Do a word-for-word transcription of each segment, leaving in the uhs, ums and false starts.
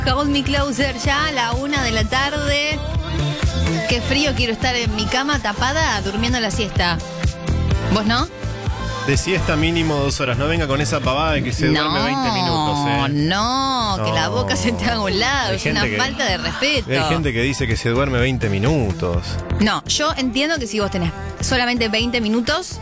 Hold Me Closer ya a la una de la tarde. Qué frío, quiero estar en mi cama tapada durmiendo la siesta. ¿Vos no? De siesta mínimo dos horas. No venga con esa pavada de que se no, duerme veinte minutos. ¿eh? No, no, que la boca se te haga a un lado. Hay Es una que, falta de respeto. Hay gente que dice que se duerme veinte minutos. No, yo entiendo que si vos tenés solamente veinte minutos,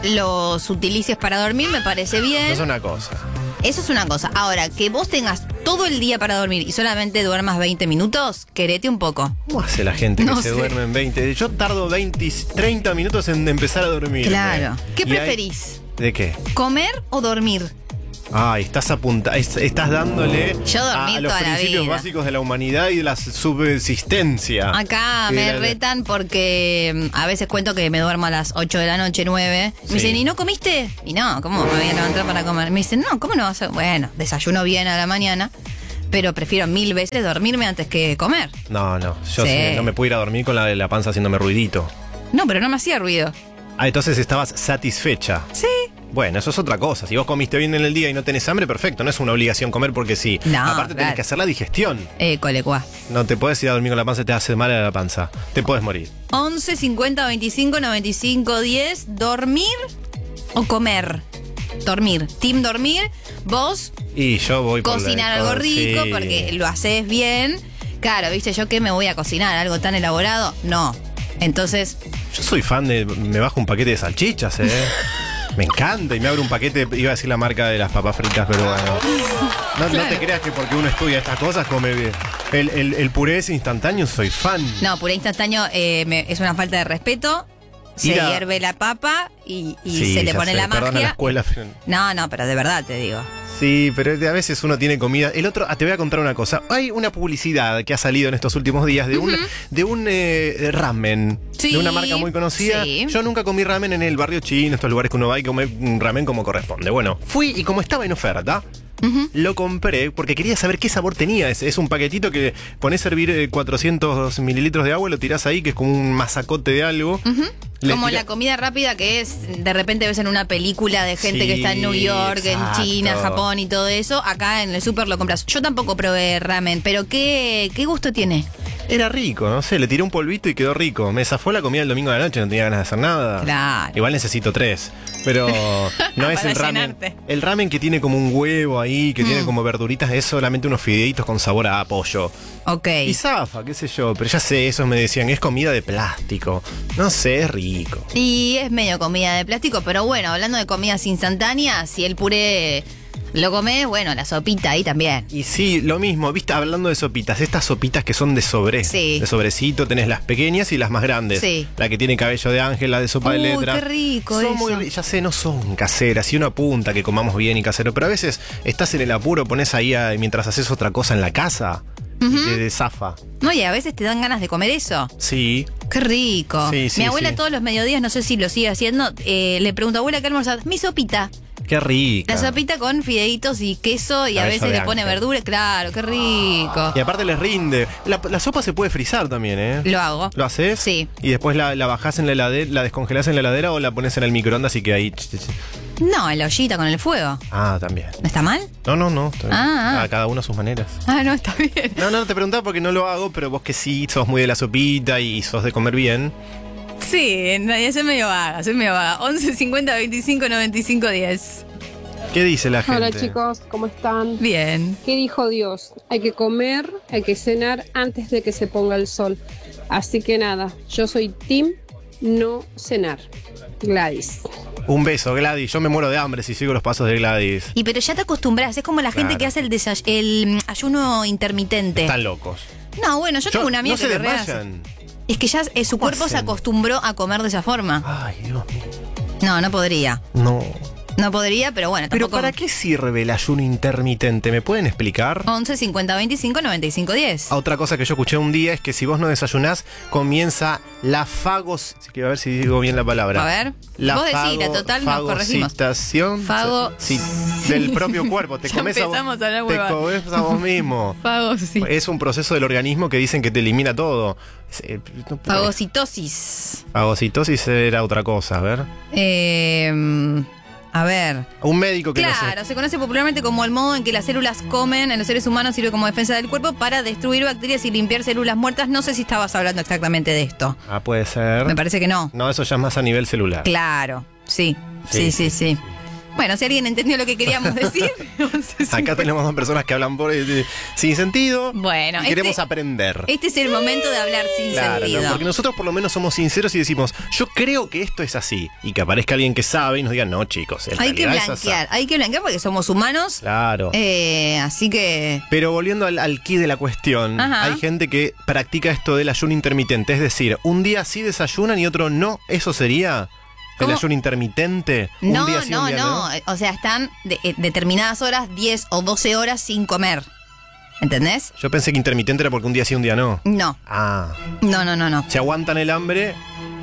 los utilices para dormir, me parece bien. Eso es una cosa. Eso es una cosa. Ahora, que vos tengas todo el día para dormir y solamente duermas veinte minutos, querete un poco. ¿Cómo hace la gente que No se sé. duerme en veinte? Yo tardo veinte, treinta minutos en empezar a dormir. Claro. ¿Qué Y preferís? hay- ¿De qué? ¿Comer o dormir? Ay, estás apunta, es- estás dándole Yo dormí a, a los toda la principios vida. básicos de la humanidad y de la subsistencia. Acá Y de me la- retan porque mm, a veces cuento que me duermo a las ocho de la noche, nueve. Me Sí. dicen, ¿y no comiste? Y no, ¿cómo me voy a levantar para comer? Me dicen, no, ¿cómo no vas a...? Bueno, desayuno bien a la mañana, pero prefiero mil veces dormirme antes que comer. No, no, yo Sí. sí, no me puedo ir a dormir con la de la panza haciéndome ruidito. No, pero no me hacía ruido. Ah, entonces estabas satisfecha. Sí. Bueno, eso es otra cosa. Si vos comiste bien en el día y no tenés hambre, perfecto. No es una obligación comer porque sí. No, Aparte tenés claro. que hacer la digestión. Eh, colecuá. No te podés ir a dormir con la panza, te hace mal a la panza. Te podés morir. once cincuenta veinticinco noventa y cinco diez. ¿Dormir o comer? Dormir. Team dormir. Vos Y yo voy por la- cocinar algo oh, rico sí. porque lo haces bien. Claro, ¿viste? ¿Yo qué me voy a cocinar? ¿Algo tan elaborado? No. Entonces, Yo soy fan de. Me bajo un paquete de salchichas, ¿eh? Me encanta y me abro un paquete. Iba a decir la marca de las papas fritas, pero bueno. No, no te creas que porque uno estudia estas cosas come bien. El, el, el puré es instantáneo, soy fan. no, puré instantáneo eh, me- es una falta de respeto. Se Ir a- hierve la papa y, y Sí, se le ya pone sé, la perdona la magia. escuela, pero- No, no, pero de verdad te digo. Sí, pero a veces uno tiene comida. El otro, ah, te voy a contar una cosa. Hay una publicidad que ha salido en estos últimos días de un, de un eh, ramen. Sí, de una marca muy conocida. sí. Yo nunca comí ramen en el barrio chino, estos lugares que uno va y come un ramen como corresponde. Bueno, fui y como estaba en oferta, lo compré porque quería saber qué sabor tenía. Es, es un paquetito que pones a hervir eh, cuatrocientos mililitros de agua, lo tirás ahí, que es como un masacote de algo. Le Como tira- la comida rápida que es, de repente ves en una película de gente Sí, que está en New York, exacto. en China, Japón y todo eso. Acá en el súper lo compras. Yo tampoco probé ramen, pero ¿qué, qué gusto tiene? Era rico, no sé, le tiré un polvito y quedó rico. Me zafó la comida el domingo de la noche, no tenía ganas de hacer nada. Claro. Igual necesito tres. Pero no es Para el ramen. llenarte. El ramen que tiene como un huevo ahí, que Mm. tiene como verduritas, es solamente unos fideitos con sabor a pollo. Ok. Y zafa, qué sé yo. Pero ya sé, esos me decían, es comida de plástico. No sé, es rico. Y es medio comida de plástico, pero bueno, hablando de comidas instantáneas, si el puré lo comés, bueno, la sopita ahí también. Y sí, lo mismo, viste, hablando de sopitas, estas sopitas que son de sobre, Sí. de sobrecito, tenés las pequeñas y las más grandes. Sí. La que tiene cabello de ángel, la de sopa de Uy, letra. qué rico Son eso. muy ri- ya sé, no son caseras, y uno apunta que comamos bien y casero, pero a veces estás en el apuro, pones ahí a- mientras haces otra cosa en la casa y te desafa. No, y a veces te dan ganas de comer eso. Sí. Qué rico. Sí, sí, Mi abuela sí. todos los mediodías, no sé si lo sigue haciendo, eh, le pregunto, abuela, ¿qué almorzás? Mi sopita. Qué rica. La sopita con fideitos y queso y a Cabello veces de le pone ángel. verdura. Claro, qué rico. Y aparte les rinde. La, la sopa se puede frizar también, ¿eh? Lo hago. ¿Lo haces? Sí. Y después la, la bajás en la heladera, la descongelás en la heladera o la pones en el microondas y que ahí. ch, ch, ch. No, en la ollita con el fuego. Ah, también. ¿No está mal? No, no, no. está bien. Ah, ah. cada uno a sus maneras. Ah, no, está bien. No, no, te preguntaba porque no lo hago, pero vos que sí sos muy de la sopita y sos de comer bien. Sí, no, soy medio vaga, soy medio vaga. once cincuenta veinticinco noventa y cinco diez. ¿Qué dice la gente? Hola chicos, ¿cómo están? Bien. ¿Qué dijo Dios? Hay que comer, hay que cenar antes de que se ponga el sol. Así que nada, yo soy team no cenar. Gladys. Un beso, Gladys. Yo me muero de hambre si sigo los pasos de Gladys. Y pero ya te acostumbras, es como la gente Claro. que hace el, desay- el mm, ayuno intermitente. Están locos. No, bueno, yo, tengo una amiga no se que lo rehace. desmayan. Es que ya eh, su ¿Cómo cuerpo se hacen? acostumbró a comer de esa forma. Ay, Dios mío. No, no podría. No. No podría, pero bueno, Pero tampoco. ¿para qué sirve el ayuno intermitente? ¿Me pueden explicar? once cincuenta veinticinco noventa y cinco diez. Ah, Otra cosa que yo escuché un día es que si vos no desayunás, comienza la fagos... A ver si digo bien la palabra. A ver. La Vos decila, total, nos corregimos. fagocitación Fago- sí, del propio cuerpo. Te Ya comes a vos, empezamos a hablar te huevada. comes a vos mismo. Fago, sí. Es un proceso del organismo que dicen que te elimina todo. Eh, no puede- Fagocitosis. Fagocitosis era otra cosa, a ver. Eh, A ver. Un médico que Claro, no sé. se conoce popularmente como el modo en que las células comen en los seres humanos, sirve como defensa del cuerpo para destruir bacterias y limpiar células muertas. No sé si estabas hablando exactamente de esto. Ah, puede ser. Me parece que no. No, eso ya es más a nivel celular. Claro, sí, sí, sí, sí. sí. Bueno, si alguien entendió lo que queríamos decir. Acá tenemos dos personas que hablan por eh, sin sentido. Bueno, y queremos este- aprender. Este es el momento de hablar sin Claro, sentido. no, porque nosotros por lo menos somos sinceros y decimos, yo creo que esto es así. Y que aparezca alguien que sabe y nos diga, no, chicos, en Hay que realidad es así". blanquear, hay que blanquear porque somos humanos. Claro. Eh, así que. Pero volviendo al, al quid de la cuestión, Ajá. hay gente que practica esto del ayuno intermitente. Es decir, un día sí desayunan y otro no. ¿Eso sería el ¿Cómo? ayuno intermitente? No, un día sí, no, un día no, O sea, están de- eh, determinadas horas, diez o doce horas sin comer. ¿Entendés? Yo pensé que intermitente era porque un día sí, un día no. No, Ah, no, no, no, no. se aguantan el hambre.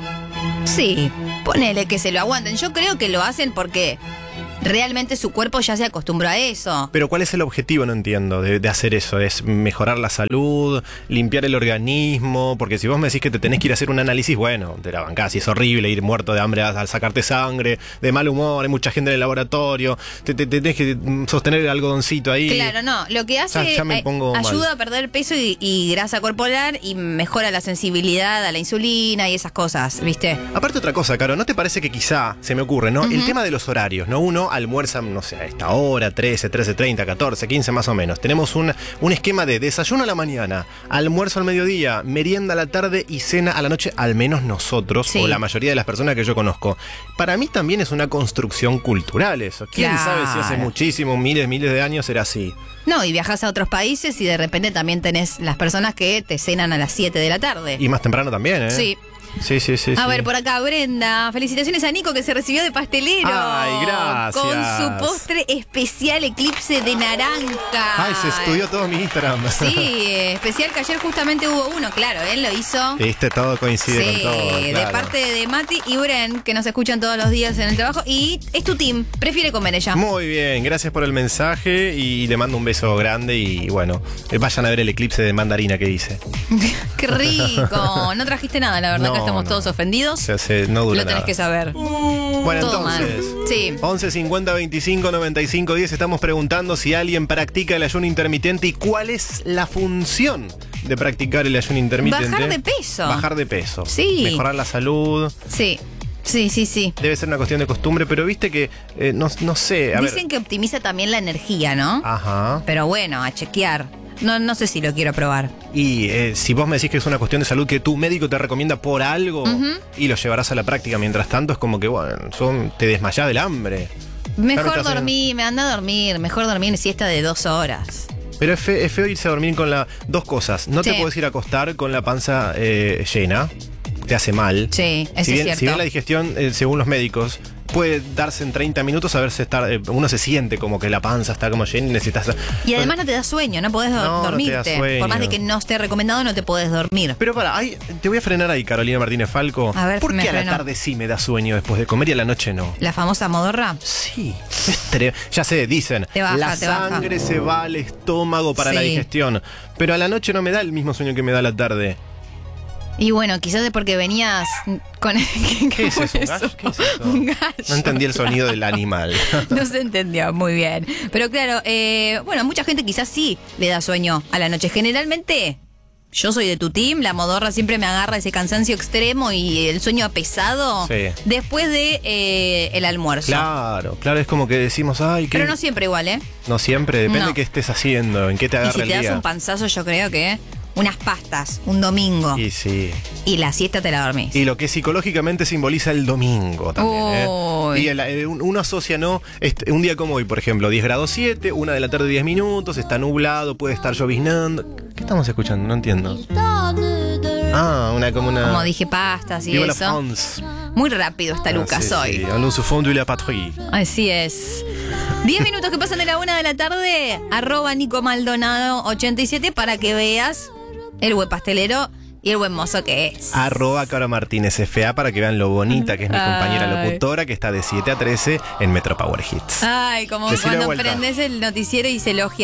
Sí, ponele que se lo aguanten. Yo creo que lo hacen porque realmente su cuerpo ya se acostumbró a eso. Pero ¿cuál es el objetivo? No entiendo, de, de hacer eso. ¿Es mejorar la salud? ¿Limpiar el organismo? Porque si vos me decís que te tenés que ir a hacer un análisis, bueno, te la bancás y es horrible ir muerto de hambre al sacarte sangre, de mal humor, hay mucha gente en el laboratorio, te, te- te tenés que mm, sostener el algodoncito ahí. Claro, no. Lo que hace Ya- ya me eh, pongo mal. ayuda a perder peso y, y grasa corporal y mejora la sensibilidad a la insulina y esas cosas, ¿viste? Aparte otra cosa, Caro, ¿no te parece que quizá, se me ocurre, ¿no? El tema de los horarios, ¿no? Uno almuerza, no sé, a esta hora, trece, trece treinta, catorce, quince más o menos. Tenemos un, un esquema de desayuno a la mañana, almuerzo al mediodía, merienda a la tarde y cena a la noche, al menos nosotros, Sí. o la mayoría de las personas que yo conozco. Para mí también es una construcción cultural eso. ¿Quién Claro. sabe si hace muchísimos, miles, miles de años era así? No, y viajas a otros países y de repente también tenés las personas que te cenan a las siete de la tarde. Y más temprano también, ¿eh? Sí. Sí, sí, sí. A sí. ver, por acá, Brenda. Felicitaciones a Nico que se recibió de pastelero. Ay, gracias. Con su postre especial eclipse de naranja. Ay, se estudió todo mi Instagram. Sí, eh, especial que ayer justamente hubo uno, claro, él lo hizo. Viste, todo coincide Sí, con todo. de claro. parte de Mati y Bren, que nos escuchan todos los días en el trabajo. Y es tu team, prefiere comer ella. Muy bien, gracias por el mensaje y le mando un beso grande y bueno, eh, vayan a ver el eclipse de mandarina que hice. Qué rico. No trajiste nada, la verdad, No, que estamos no. todos ofendidos. Se hace, no dura Lo tenés nada. que saber. Bueno, Todo entonces, mal. Sí. once cincuenta veinticinco noventa y cinco diez estamos preguntando si alguien practica el ayuno intermitente y cuál es la función de practicar el ayuno intermitente. Bajar de peso. Bajar de peso. Sí. Mejorar la salud. Sí, sí, sí, sí. Debe ser una cuestión de costumbre, pero viste que, eh, no, no sé, a Dicen ver. que optimiza también la energía, ¿no? Ajá. Pero bueno, a chequear. No, no sé si lo quiero probar. Y eh, si vos me decís que es una cuestión de salud que tu médico te recomienda por algo y lo llevarás a la práctica mientras tanto, es como que, bueno, son, te desmayás del hambre. Mejor Claro, estás dormir, me anda a dormir. Mejor dormir siesta de dos horas. Pero es, fe- es feo irse a dormir con la... Dos cosas. No te Sí. puedes ir a acostar con la panza eh, llena. Te hace mal. Sí, eso si es bien, cierto. si bien la digestión, eh, según los médicos, puede darse en treinta minutos a ver si está, eh, uno se siente como que la panza está como llena y necesitas... Y además no te da sueño, no podés do- No, no te da dormirte. sueño. Por más de que no esté recomendado, no te podés dormir. Pero para, ay, te voy a frenar ahí, Carolina Martínez Falco. A ver, ¿Por me qué a la freno. tarde sí me da sueño después de comer y a la noche no? La famosa modorra. Sí, es tre- ya sé, dicen, Te baja, la te baja. sangre se va al estómago para la Sí. digestión, pero a la noche no me da el mismo sueño que me da a la tarde. Y bueno, quizás es porque venías con... ¿Qué es eso? ¿Un gallo? ¿Qué es eso? Un gallo. No entendí el sonido del animal. No se entendió muy bien. Pero claro, eh, bueno, mucha gente quizás sí le da sueño a la noche. Generalmente, yo soy de tu team, la modorra siempre me agarra ese cansancio extremo y el sueño pesado Sí. después de eh, el almuerzo. Claro, claro, es como que decimos, ay, que Pero no siempre igual, ¿eh? no siempre, depende No. de qué estés haciendo, en qué te Y agarra si el te das día. un panzazo, yo creo que unas pastas, un domingo, Y sí. y la siesta te la dormís. Y lo que psicológicamente simboliza el domingo también. ¿eh? Uy. Y el- el- uno asocia, ¿no? Este, un día como hoy, por ejemplo, diez grados siete, una de la tarde diez minutos, está nublado, puede estar lloviznando. ¿Qué estamos escuchando? No entiendo. Ah, una como una. Como dije, pastas y Viva la eso. France. Muy rápido está Ah, Lucas sí, hoy. sí. Allons au fond de la patrie. Así es. Diez minutos que pasan de la una de la tarde, arroba Nico Maldonado ochenta y siete para que veas el buen pastelero y el buen mozo que es. Arroba Caro Martínez F A para que vean lo bonita que es mi compañera Ay. locutora que está de siete a trece en Metro Power Hits. Ay, como Decilo de cuando vuelta. prendes el noticiero y se elogian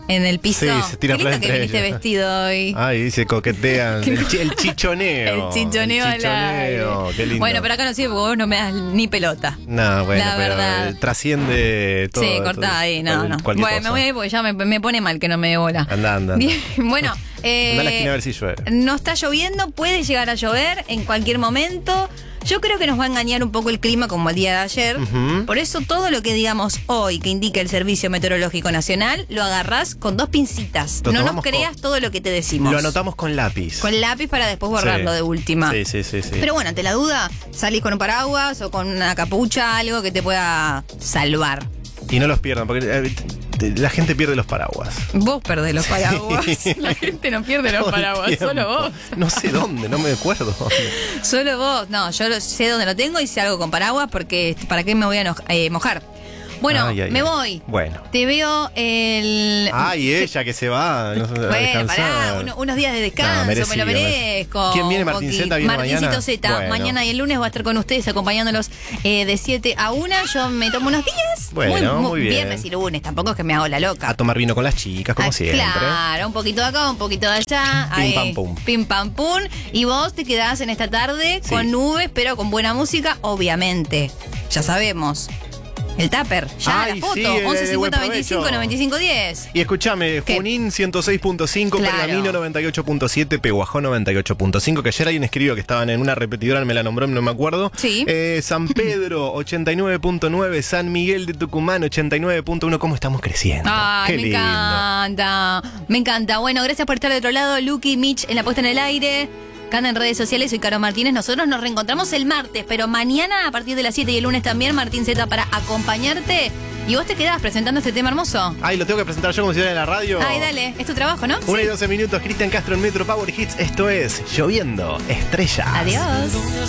en el piso. Sí, se tira Qué lindo flores que entre viniste ellos. vestido hoy. Ay, se coquetean. El, chi- el chichoneo. El chichoneo al aire. Qué lindo. Bueno, pero acá no sirve porque vos no me das ni pelota. No, bueno, La pero verdad. eh, trasciende todo. Sí, cortá todo, ahí, no, no. cualquier Bueno, cosa. me voy a ir porque ya me, me pone mal que no me dé bola. Anda, anda. anda. Bien, bueno, eh, Anda a la esquina a ver si llueve. no está lloviendo, puede llegar a llover en cualquier momento. Yo creo que nos va a engañar un poco el clima como el día de ayer. Ujú. Por eso todo lo que digamos hoy que indica el Servicio Meteorológico Nacional lo agarrás con dos pincitas. Lo no nos tomamos creas con- todo lo que te decimos. Lo anotamos con lápiz. Con lápiz para después borrarlo Sí. de última. Sí, sí, sí, sí. Pero bueno, ante la duda, salís con un paraguas o con una capucha, algo que te pueda salvar. Y no los pierdan, porque eh, te- la gente pierde los paraguas. Vos perdés los paraguas. Sí. La gente no pierde los Todo el paraguas, tiempo. solo vos. No sé dónde, no me acuerdo dónde. Solo vos. No, yo lo- sé dónde lo tengo y sé algo con paraguas porque ¿para qué me voy a eno- eh, mojar? Bueno, Ay, ay, me ay. voy. Bueno. Te veo el... Ay, ella que se va no, a Bueno, descansar. pará, uno- unos días de descanso, No, me merecido, lo merezco. ¿Quién viene? Martín Coqui. Zeta viene Martincito mañana. Zeta, Bueno. mañana y el lunes va a estar con ustedes acompañándolos eh, de siete a una. Yo me tomo unos días. Bueno, muy bien. Viernes y lunes, tampoco es que me hago la loca. A tomar vino con las chicas, como Ah, siempre. Claro, un poquito de acá, un poquito de allá. Pim, ahí, pam, pum. Pim pam pum. Y vos te quedás en esta tarde Sí. con nubes, pero con buena música, obviamente. Ya sabemos. El tupper, ya Ay, la foto. sí, de- de once cincuenta buen veinticinco provecho. noventa y cinco diez. Y escúchame, ¿Qué? Junín ciento seis punto cinco, Claro. Pergamino noventa y ocho punto siete, Pehuajó noventa y ocho punto cinco, que ayer alguien escribió que estaban en una repetidora, me la nombró, no me acuerdo. Sí. Eh, San Pedro ochenta y nueve punto nueve, San Miguel de Tucumán ochenta y nueve punto uno, ¿cómo estamos creciendo? Ay, Qué me lindo. encanta. Me encanta. Bueno, gracias por estar de otro lado. Lucky, Mitch en la puesta en el aire. Canda en redes sociales, soy Caro Martínez. Nosotros nos reencontramos el martes, pero mañana a partir de las siete y el lunes también Martín Zeta para acompañarte. Y vos te quedás presentando este tema hermoso. Ay, lo tengo que presentar yo como si fuera en la radio. Ay, dale, es tu trabajo, ¿no? Una y Sí. doce minutos, Cristian Castro en Metro Power Hits. Esto es Lloviendo Estrellas. Adiós.